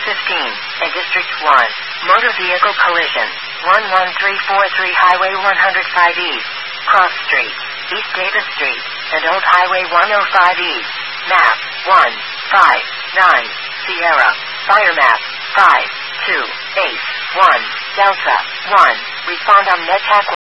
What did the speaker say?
in District 1. Motor vehicle collision. 11343 Highway 105 East. Cross Street, East Davis Street, and Old Highway 105 East. Map 159 Sierra. Fire map 528 1 Delta 1. Respond on NetTech